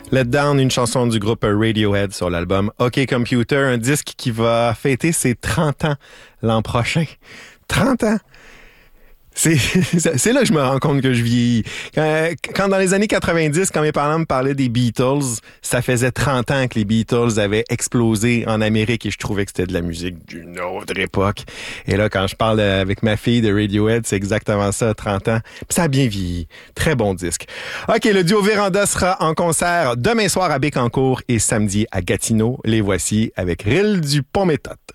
Let Down, une chanson du groupe Radiohead sur l'album OK Computer, un disque qui va fêter ses 30 ans l'an prochain. 30 ans! C'est là que je me rends compte que je vieillis. Quand dans les années 90, quand mes parents me parlaient des Beatles, ça faisait 30 ans que les Beatles avaient explosé en Amérique et je trouvais que c'était de la musique d'une autre époque. Et là, quand je parle avec ma fille de Radiohead, c'est exactement ça, 30 ans. Puis ça a bien vieilli. Très bon disque. OK, le duo Véranda sera en concert demain soir à Bécancour et samedi à Gatineau. Les voici avec Ril du Pont-Méthode.